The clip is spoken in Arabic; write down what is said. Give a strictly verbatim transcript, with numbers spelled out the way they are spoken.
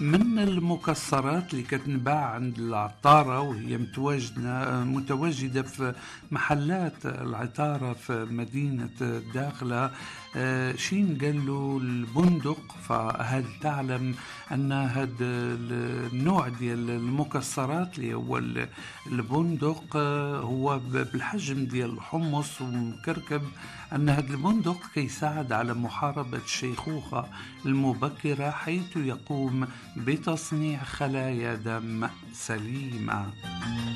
من المكسرات اللي كتنباع عند العطارة وهي متواجدة متواجدة في محلات العطارة في مدينة الداخلة، آه، شين قال له البندق. فهل تعلم أن هذا النوع ديال المكسرات اللي هو ال- البندق، آه، هو ب- بالحجم ديال الحمص ومكركب، أن هذا البندق كيساعد على محاربة الشيخوخة المبكرة، حيث يقوم بتصنيع خلايا دم سليمة.